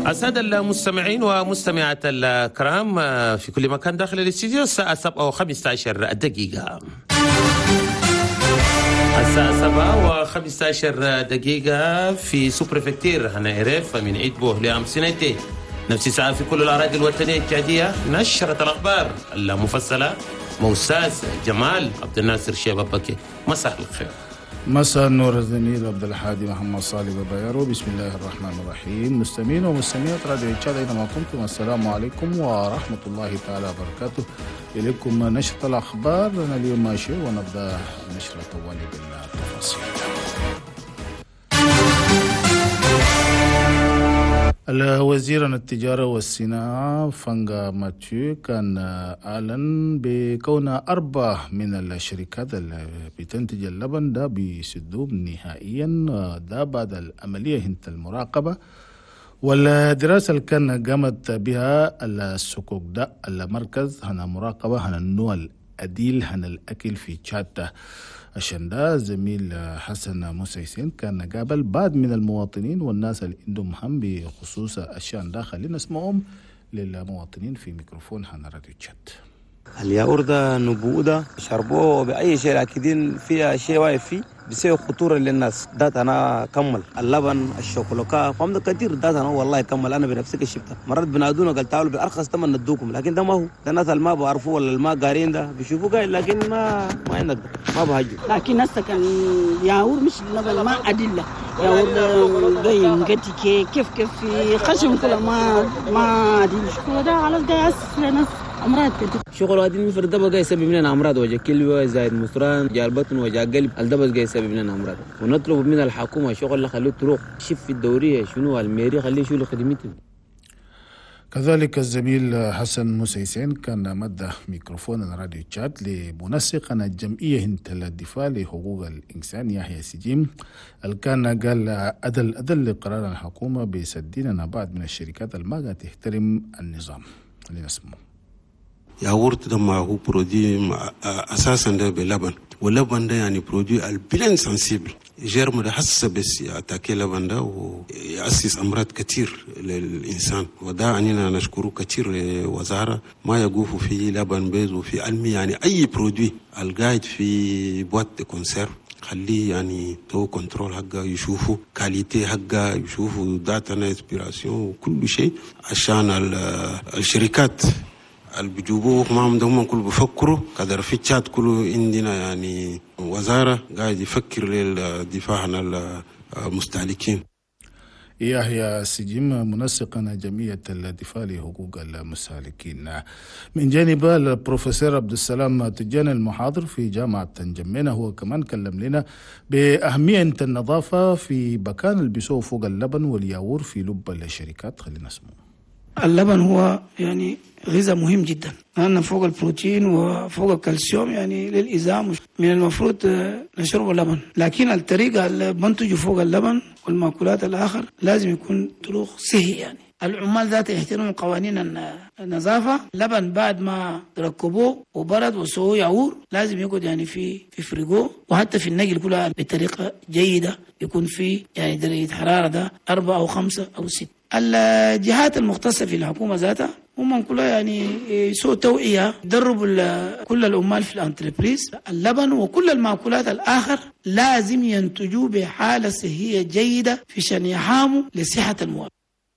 السادة المستمعين ومستمعات الكرام في كل مكان داخل الاستديو، الساعة 7:15 دقيقة. الساعة 7:15 دقيقة في سوبريفكتير هنعرف من عيدبو لأمسينيتي، نفس الساعة في كل الأراضي الوطنية التشادية. نشرة الأخبار المفصلة أستاذ جمال عبد الناصر شيبة بكي. مساء الخير. مساء النور الزميل عبد الحادي محمد صالح ببيرو. بسم الله الرحمن الرحيم. مستمعين ومستمعات راديو تشاد اينما كنتم، السلام عليكم ورحمه الله تعالى وبركاته. اليكم نشرة الاخبار لنا اليوم ماشي، ونبدا نشرة طوالي بالتفاصيل. الوزير التجارة والصناعة فانغا ماتيو كان أعلن بكون 4 من الشركات اللي بتنتج اللبن ده بيسدوه نهائيا، ده بعد العملية هنت المراقبة والدراسة اللي كان قامت بها السكوك ده المركز هنا مراقبة هنا النوع الأديل هنا الأكل في تشاد. عشان ده زميل حسن مسيسين كان قابل بعض من المواطنين والناس اللي عندهم هم بخصوص الشان ده. خلينا نسمعهم للمواطنين في ميكروفون هنا راديو تشاد. الياور ده نبوء ده شربوه بأي شيء أكيدين فيها شيء واقف فيه بيسوي خطورة للناس. دات أنا كمل اللبن الشوكولاتة فهم كتير. دات أنا والله كمل أنا بنفسي كشفتها مرات بنادونا قال تعالوا بالأرخص تمن ندوكم، لكن ده ما هو ده الناس اللي ما بعرفوه ولا اللي ما قارين ده بيشوفوه قايل، لكن ما عندك ما بهجوا. لكن هسه كان ياور مش اللبن ما أدلة ياور ده ينقتي كيف في خشم كله ما أدلة شكله ده على القياس لناس أمراض كتير. شغل هذه المفرد ده بقى يسبب لنا أمراض، وجه كلوة زائد مصران جال بطن وجه قلب، الدبس جاي يسبب لنا أمراض. ونطلب من الحكومة شغل اللي خليه تروح شوف في الدورية شنو الميري خليه يشوف خدمته. كذلك الزميل حسن مسيسين كان مد ميكروفون راديو تشاد لمنسق الجمعية هنت الدفاع لحقوق الإنسان يحيى سجيم، اللي كان قال أدل لقرار الحكومة بسديننا بعض من الشركات اللي ما تحترم النظام. لنسمع. ياغورت ده ما هو برودي اساسا ده بلبن، واللبن ده يعني برودي البلين سنسيبل جيرم ده حسب بس ياتاكي لبن ده ويأسس امراض كتير للانسان. وده اننا نشكره كتير لوزاره ما يقوفوا في لبن بيض وفي علمي يعني اي برودي القايد في بوات كونسيرف خليه يعني تو كنترول حقه، يشوفوا كاليتي حقه، يشوفوا داتا انسبيراسيون وكل شيء عشان الشركات اللي بيجيبوه ما عندهم كل بيفكروا قدر في تشات كله. عندنا يعني وزارة قاعد يفكر للدفاع عن المستهلكين. يحيى سجيم منسق جمعية الدفاع لحقوق المستهلكين. من جانب البروفيسور عبد السلام تجاني المحاضر في جامعة تنجمينا، هو كمان كلم لنا بأهمية النظافة في مكان اللي بيسووا فوق اللبن والياور في لب الشركات. خلينا نسمع. اللبن هو يعني غذاء مهم جدا، لأن فوق البروتين وفوق الكالسيوم يعني للإزام من المفروض نشرب اللبن، لكن الطريقة اللي بنتجوا فوق اللبن والمأكولات الآخر لازم يكون طرق صحي. يعني العمال ذات يحترموا قوانين النظافة. لبن بعد ما ركبوه وبرد وسووا يعور لازم يقعد يعني في فريقو، وحتى في النقل كلها بطريقة جيدة يكون في يعني درجة حرارة ده 4 أو 5 أو 6. الجهات المختصة في الحكومة ذاتها هم كلها يعني يسووا توعية، يدربوا كل العمال في الانتربريز. اللبن وكل المأكولات الآخر لازم ينتجوا بحالة صحية جيدة في شان يحاموا لصحة المواطن.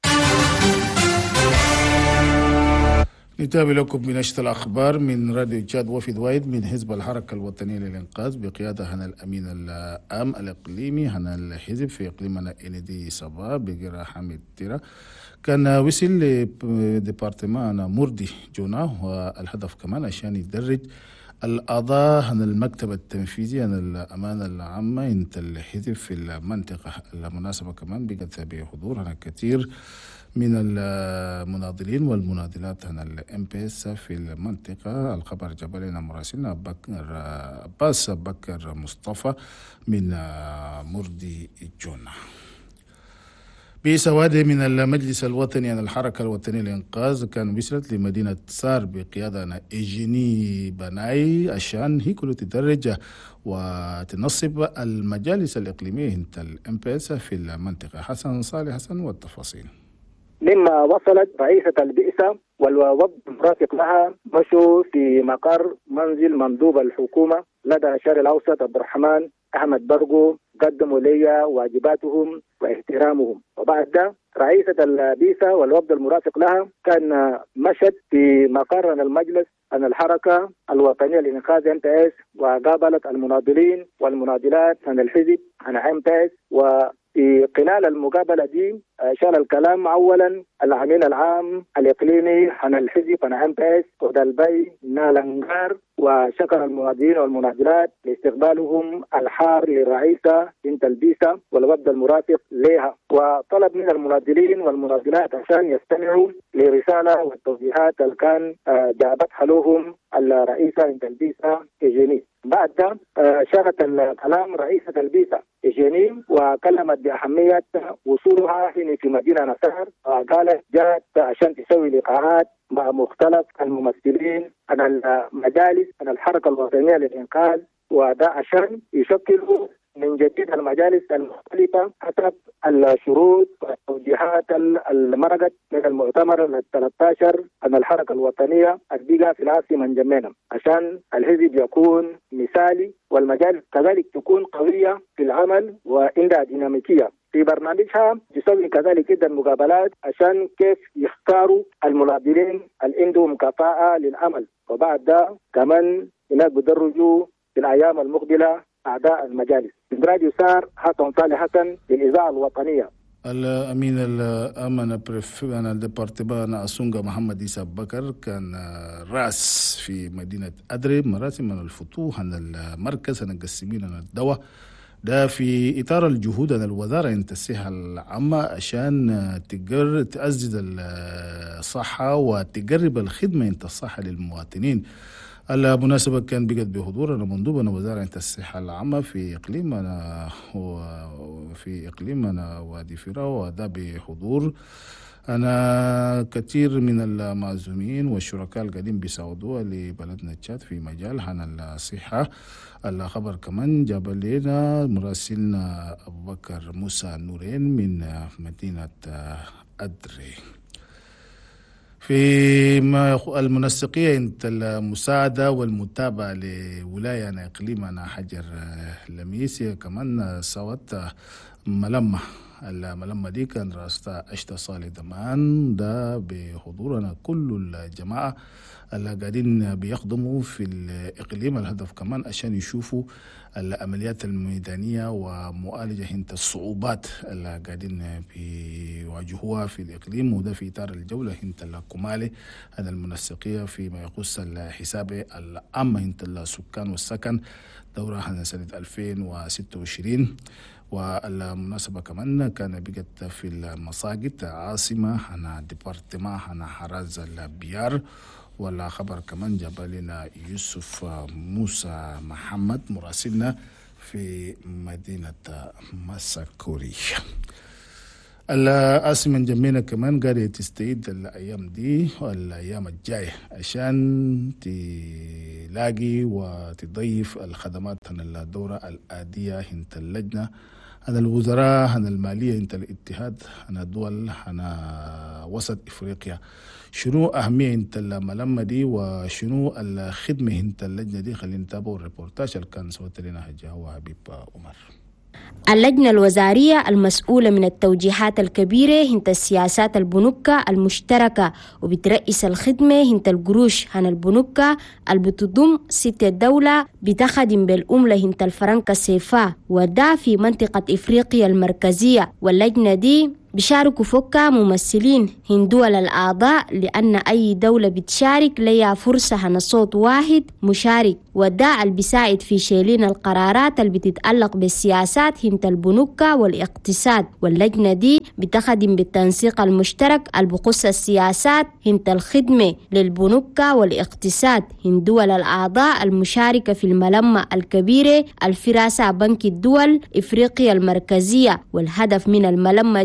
نتابع لكم من نشرة الأخبار من راديو تشاد. وفد وايد من حزب الحركة الوطنية للإنقاذ بقيادة هنا الأمين العام الإقليمي هنا الحزب في إقليمنا إندي صبا بقرى حميد تيرا كان وصل لديبارتمان مردي جونا، والهدف كمان عشان يدرج الأعضاء عن المكتب التنفيذي عن الأمانة العامة انت الحزب في المنطقة. المناسبة كمان بقت بحضور هنا كثير من المناضلين والمناضلات هنا الام بي اس في المنطقة. الخبر جاب لنا مراسلنا عباس بكر مصطفى من مردي جونا. بسواد من المجلس الوطني عن الحركة الوطنية للإنقاذ كان وصلت لمدينة سار بقيادة إيجيني بناي عشان هي كله تدرج وتنصب المجالس الإقليمية انت الام بي اس في المنطقة. حسن صالح حسن والتفاصيل. مما وصلت رئيسة البئسة والوفد المرافق لها مشوا في مقر منزل مندوب الحكومة لدى الشرق الأوسط عبد الرحمن أحمد برغو، قدموا لي واجباتهم واحترامهم. وبعد ده رئيسة البئسة والوفد المرافق لها كان مشت في مقر المجلس عن الحركة الوطنية لإنقاذ MPS، وقابلت المناضلين والمناضلات عن الحزب عن MPS. وفي خلال المقابلة دي شال الكلام أولا الأمين العام الإقليمي عن الحزب عن MPS ودالبي نالنغار، وشكر المناضلين والمناضلات لاستقبالهم الحار للرئيسة بنت البئسة والوفد المرافق لها، وطلب من المناضلين والمناضلات عشان يستمعوا لرسالة والتوجيهات اللي كان جابتها لهم الرئيسة بنت البئسة إيجيني. بعد ده شارت الكلام رئيسة البئسة إيجيني وكلمت بأهمية وصولها هنا في مدينة نصر، وقالت جاءت عشان تسوي لقاءات مع مختلف الممثلين عن المجالس عن الحركة الوطنية للإنقاذ، وده عشان يشكلوا من جديد المجالس المختلفة حسب الشروط والتوجيهات المرقت من المؤتمر 13 عن الحركة الوطنية البيئة في العاصمة نجمينا، عشان الحزب يكون مثالي والمجالس كذلك تكون قوية في العمل وعندها ديناميكية. في برنامجها تسوي كذلك جدا مقابلات عشان كيف يختاروا المناضلين اللي عندهم كفاءة للعمل، وبعد ده كمان هناك بدرجوا في الأيام المقبلة أعضاء المجالس. من راديو سار حسن صالح حسن للإذاعة الوطنية. الأمين الأمن بريفان الديبارتمان أسونغا محمد عيسى بكر كان رأس في مدينة أدري مراسم من الفتوح عن المركز عن القسمين عن الدواء ده في إطار الجهود عن الوزارة عن الصحة العامة عشان تعزز الصحة وتقرب الخدمة عن الصحة للمواطنين. المناسبة كان بقت بحضورنا مندوبنا وزارة الصحة العامة في إقليمنا وادي فيرا، وده بحضور أنا كثير من المعزومين والشركاء القاعدين بيساعدوا لبلدنا تشاد في مجال عن الصحة. الخبر كمان جاب لنا مراسلنا أبو بكر موسى نورين من مدينة أدري. في المنسقية انت المساعدة والمتابعة لولاية إقليمنا حجر لميسيا كمان سوت ملمة. الملمة دي كان رأسها أشتا صالح دمان، ده بحضورنا كل الجماعة اللي قاعدين بيخدموا في الإقليم. الهدف كمان عشان يشوفوا العمليات الميدانية ومعالجة انت الصعوبات اللي قاعدين بيواجهوها في الإقليم، وده في إطار الجولة انت الكمالي هذا المنسقية فيما يخص الحساب العام انت السكان والسكن دورة هذا سنة 2026. والمناسبة كمان كان بقت في المساجد عاصمة هنا ديبارتمان هنا حراز البيار. ولا خبر كمان جاب لنا يوسف موسى محمد مراسلنا في مدينة مساكوري. العاصمة جميلة كمان قاعدة تستعيد الأيام دي والأيام الجاية عشان تلاقي وتضيف الخدمات عن الدورة الآتية هنت اللجنة عن الوزراء عن المالية هنت الاتحاد عن الدول عن وسط إفريقيا. شنو أهمية هنت الملمة دي وشنو الخدمة هنت اللجنة دي؟ خلينا نتابع الريبورتاج اللي كان سوت لنا حجة حبيب عمر. اللجنة الوزارية المسؤولة من التوجيهات الكبيرة هنت السياسات البنوكة المشتركة، وبترئيس الخدمة هنت القروش عن البنوكة اللي بتضم 6 دولة بتخدم بالأملة هنت الفرنك السيفا، وده في منطقة إفريقيا المركزية. واللجنة دي بيشاركوا فوقها ممثلين من دول الأعضاء، لأن أي دولة بتشارك لها فرصة عن صوت واحد مشارك، وده اللي بيساعد في شيلين القرارات اللي بتتعلق بالسياسات هنت البنوكة والاقتصاد. واللجنة دي بتخدم بالتنسيق المشترك اللي بخص السياسات هنت الخدمة للبنوكة والاقتصاد هن دول الأعضاء المشاركة في الملمة الكبيرة الفراسة بنك الدول إفريقيا المركزية. والهدف من الملمة دي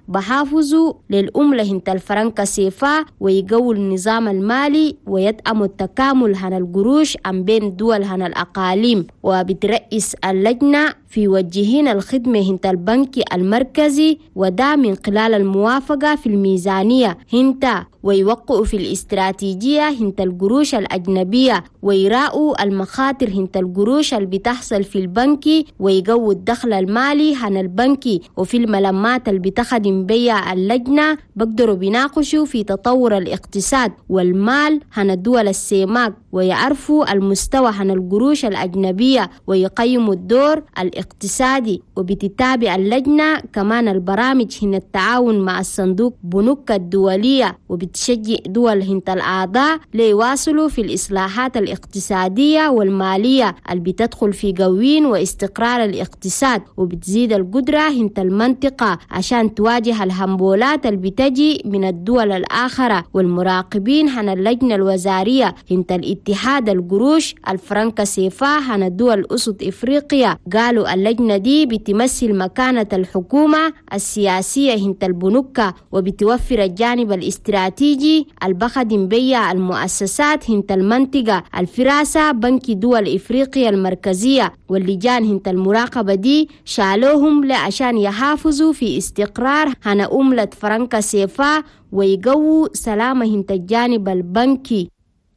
بحافظوا للأملة هنت الفرنكا سيفا ويقووا النظام المالي ويدعموا التكامل هنا القروش عن بين دول هنا الأقاليم. وبترئيس اللجنة في وجهين الخدمة هنت البنك المركزي وده من خلال الموافقة في الميزانية هنت ويوقعوا في الاستراتيجية هنت القروش الأجنبية ويراؤوا المخاطر هنت القروش اللي بتحصل في البنك ويقووا الدخل المالي هن البنكي. وفي الملمات اللي بتخدم بيها اللجنة بقدروا بيناقشوا في تطور الاقتصاد والمال هن الدول السيماك ويعرفوا المستوى هن القروش الأجنبية ويقيموا الدور الاقتصادي. وبتتابع اللجنة كمان البرامج هن التعاون مع الصندوق بنوك الدولية وبتشجع دول هنت الأعضاء ليواصلوا في الإصلاحات الاقتصادية والمالية اللي بتدخل في قوين واستقرار الاقتصاد وبتزيد القدرة هنت المنطقة عشان تواجه الهمبولات اللي بتجي من الدول الآخرة. والمراقبين هن اللجنة الوزارية هنت الاتحاد القروش الفرنكا سيفا هن الدول أسد إفريقيا قالوا اللجنة دي بتمثل مكانة الحكومة السياسية هنت البنوكة وبتوفر الجانب الاستراتيجي البخدم بيا المؤسسات هنت المنطقة الفراسة بنك دول إفريقيا المركزية. واللجان هنت المراقبة دي شالوهم عشان يحافظوا في استقرار هنا أملة فرنكا سيفا ويقووا سلامة هنت الجانب البنكي.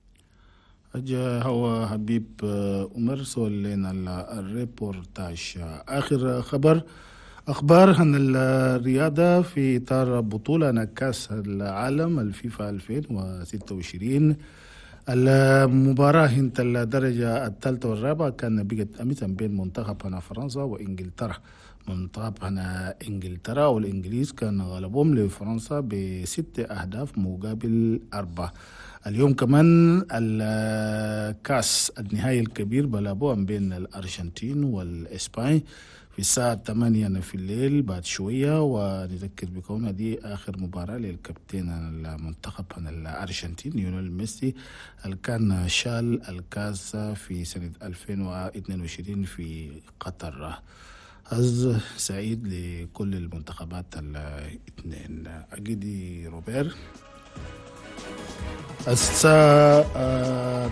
أجا هو حبيب عمر سول لنا الريبورتاج. آخر أخبار عن الرياضة في إطار بطولة كأس العالم الفيفا 2026. المباراة هنت الدرجة الثالثة والرابعة كان بقت أمس بين منتخب هنا فرنسا وإنجلترا. منتخب هنا إنجلترا والإنجليز كان غلبهم لفرنسا ب6 أهداف مقابل 4. اليوم كمان الكاس النهائي الكبير بلعبوه بين الأرجنتين والإسبان في الساعة 8 في الليل بعد شوية. ونذكر بكونها دي آخر مباراة للكابتن المنتخب الأرجنتين ليونيل ميسي اللي كان شال الكاس في سنة 2022 في قطر. حظ سعيد لكل المنتخبات الاثنين. أجدي روبير الساعة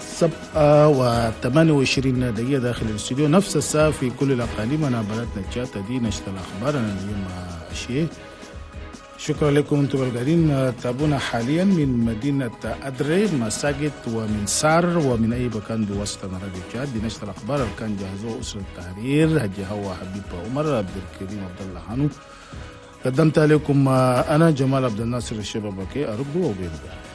7:28 دقيقة داخل الاستوديو، نفس الساعة في كل الأقاليم. أنا بلدنا الجاتة دي نشط الأخبار. أنا اليوم أشيه. شكرا لكم أنتم القاعدين تابونا حاليا من مدينة أدري مساجد ومن سار ومن أي مكان بوسط راديو جات. دي نشط الأخبار اللي كان جهزوه أسرة التحرير هجي هو حبيب عمر عبد الكريم عبد الله حانو. قدمت لكم أنا جمال عبد الناصر الشبابكي. أرجو وبيرجع.